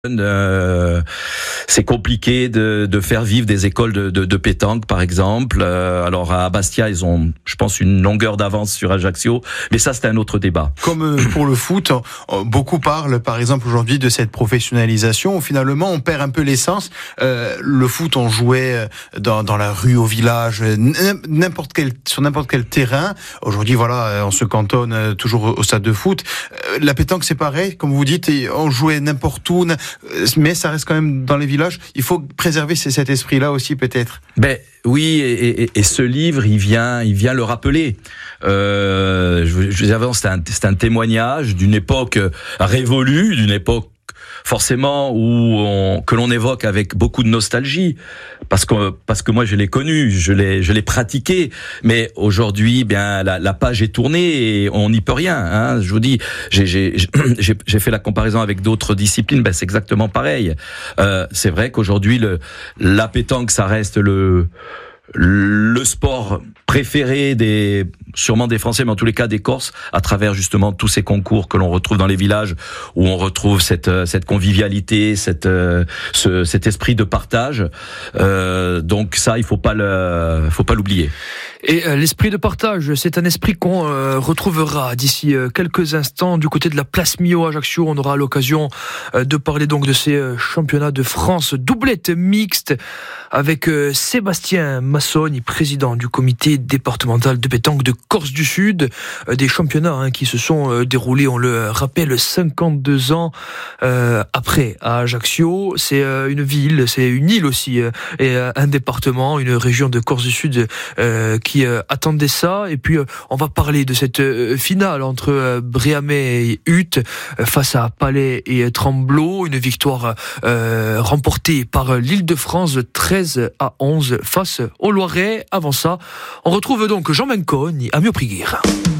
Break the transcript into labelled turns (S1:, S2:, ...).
S1: C'est compliqué de faire vivre des écoles de pétanque, par exemple. Alors à Bastia, ils ont, je pense, une longueur d'avance sur Ajaccio, mais ça, c'est un autre débat.
S2: Comme pour le foot, beaucoup parlent, par exemple, aujourd'hui de cette professionnalisation, où finalement, on perd un peu l'essence. Le foot, on jouait dans la rue, au village, sur n'importe quel terrain. Aujourd'hui, voilà, on se cantonne toujours au stade de foot. La pétanque, c'est pareil, comme vous dites, on jouait n'importe où, mais ça reste quand même dans les villages. Il faut préserver cet esprit-là aussi, peut-être.
S1: Ben oui, et ce livre, il vient le rappeler. Je vous avais, c'est un témoignage d'une époque révolue, d'une époque forcément que l'on évoque avec beaucoup de nostalgie, parce que moi je l'ai connu, je l'ai pratiqué, mais aujourd'hui bien la page est tournée et on n'y peut rien, hein. Je vous dis, j'ai fait la comparaison avec d'autres disciplines, ben c'est exactement pareil. C'est vrai qu'aujourd'hui la pétanque, ça reste le sport préféré sûrement des Français, mais en tous les cas des Corses, à travers justement tous ces concours que l'on retrouve dans les villages, où on retrouve cette convivialité, cet esprit de partage. Donc ça, il faut pas l'oublier.
S3: Et l'esprit de partage, c'est un esprit qu'on retrouvera d'ici quelques instants du côté de la place Millau à Ajaccio. On aura l'occasion de parler donc de ces championnats de France doublette mixte avec Sébastien Massogne, président du comité départemental de pétanque de Corse du Sud. Des championnats qui se sont déroulés, on le rappelle, 52 ans après à Ajaccio. C'est une ville, c'est une île aussi, et un département, une région de Corse du Sud qui attendait ça. Et puis on va parler de cette finale entre Briamais et Hutte face à Palais et Tremblot, une victoire remportée par l'Île-de-France 13-11 face au Loiret. Avant ça, on retrouve donc Jean Mencogne à Miopriguir.